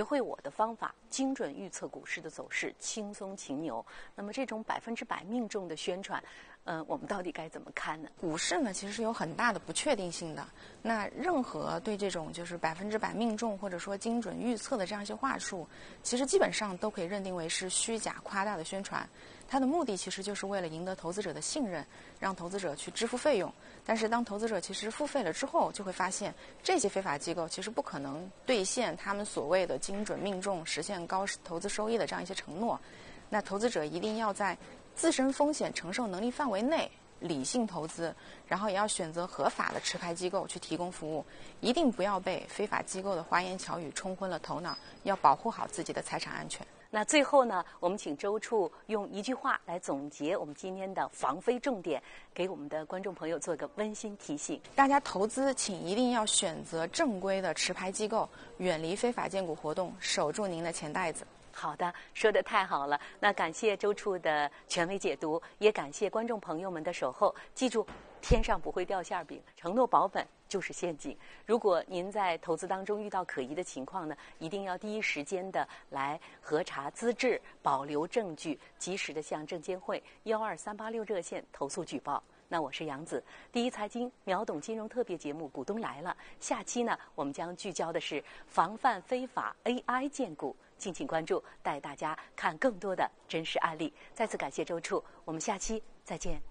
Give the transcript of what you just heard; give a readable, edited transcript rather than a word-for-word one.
会我的方法，精准预测股市的走势，轻松擒牛。那么这种100%命中的宣传，我们到底该怎么看呢？ 股市呢，其实是有很大的不确定性的。那任何对这种就是100%命中或者说精准预测的这样一些话术，其实基本上都可以认定为是虚假夸大的宣传。它的目的其实就是为了赢得投资者的信任，让投资者去支付费用。但是当投资者其实付费了之后，就会发现这些非法机构其实不可能兑现他们所谓的精准命中、实现高投资收益的这样一些承诺。那投资者一定要在自身风险承受能力范围内理性投资，然后也要选择合法的持牌机构去提供服务，一定不要被非法机构的花言巧语冲昏了头脑，要保护好自己的财产安全。 那最后呢，我们请周处用一句话来总结我们今天的防非重点，给我们的观众朋友做一个温馨提醒。 大家投资请一定要选择正规的持牌机构，远离非法荐股活动，守住您的钱袋子。 好的，说得太好了。那感谢周处的权威解读，也感谢观众朋友们的守候。记住，天上不会掉馅饼，承诺保本就是陷阱。如果您在投资当中遇到可疑的情况呢，一定要第一时间的来核查资质，保留证据，及时的向证监会12386热线投诉举报。那我是杨子，第一财经秒懂金融特别节目《股东来了》，下期呢，我们将聚焦的是防范非法 AI 荐股，敬请关注，带大家看更多的真实案例。再次感谢周处，我们下期再见。